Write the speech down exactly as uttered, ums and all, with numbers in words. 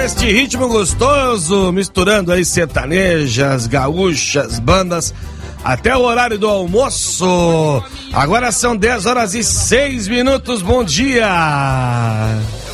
neste ritmo gostoso, misturando aí sertanejas, gaúchas, bandas, até o horário do almoço. Agora são dez horas e seis minutos, bom dia!